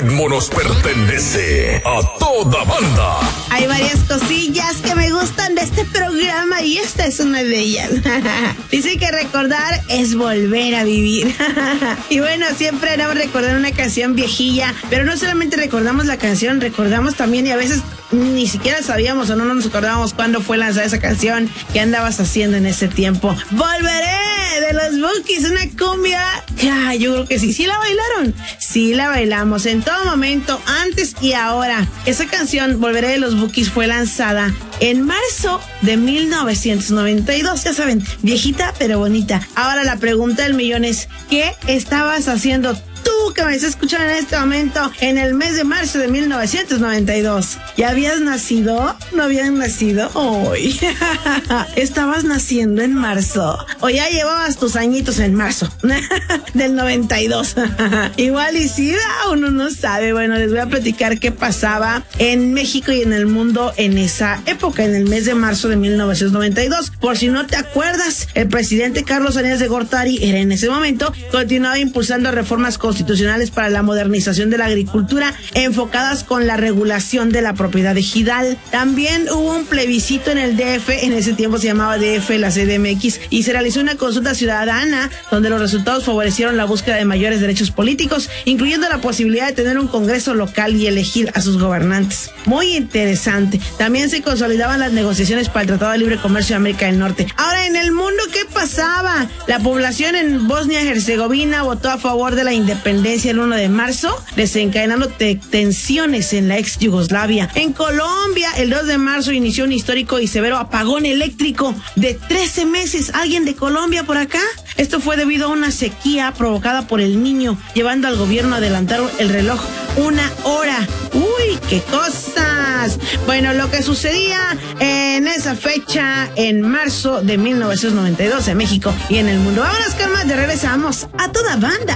ritmo nos pertenece a toda banda. Hay varias cosillas que me gustan de este programa y esta es una de ellas. Dice que recordar es volver a vivir. Y bueno, siempre debemos recordar una canción viejilla, pero no solamente recordamos la canción, recordamos también, y a veces ni siquiera sabíamos o no nos acordábamos cuándo fue lanzada esa canción, qué andabas haciendo en ese tiempo. Volveré de los Bukis, una cumbia. Yo creo que sí la bailaron. Sí la bailamos en todo momento, antes y ahora. Esa canción, Volveré de los Bukis, fue lanzada en marzo de 1992. Ya saben, viejita pero bonita. Ahora la pregunta del millón es, ¿qué estabas haciendo tú que me estás escuchando en este momento en el mes de marzo de 1992? ¿Ya habías nacido? ¿No habías nacido hoy? ¿Estabas naciendo en marzo? ¿O ya llevabas tus añitos en marzo del 92? Igual y sí, uno no sabe. Bueno, les voy a platicar qué pasaba en México y en el mundo en esa época, en el mes de marzo de 1992. Por si no te acuerdas, el presidente Carlos Salinas de Gortari era en ese momento, continuaba impulsando reformas constitucionales para la modernización de la agricultura enfocadas con la regulación de la propiedad ejidal. También hubo un plebiscito en el DF, en ese tiempo se llamaba DF, la CDMX, y se realizó una consulta ciudadana donde los resultados favorecieron la búsqueda de mayores derechos políticos, incluyendo la posibilidad de tener un congreso local y elegir a sus gobernantes. Muy interesante. También se consolidaban las negociaciones para el Tratado de Libre Comercio de América del Norte. Ahora, en el mundo, ¿qué pasaba? La población en Bosnia-Herzegovina votó a favor de la independencia el 1 de marzo, desencadenando tensiones en la ex Yugoslavia. En Colombia, el 2 de marzo inició un histórico y severo apagón eléctrico de 13 meses. ¿Alguien de Colombia por acá? Esto fue debido a una sequía provocada por el Niño, llevando al gobierno a adelantar el reloj 1 hora. ¡Uy, qué cosas! Bueno, lo que sucedía en esa fecha, en marzo de 1992 en México y en el mundo. Vámonos, calma, regresamos a toda banda.